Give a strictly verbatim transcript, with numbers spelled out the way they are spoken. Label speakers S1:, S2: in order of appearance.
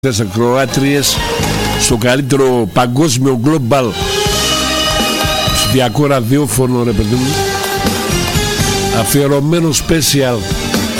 S1: τις ακροάτριες στο καλύτερο παγκόσμιο global ψηφιακό ραδιόφωνο, ρε παιδί μου, αφιερωμένο special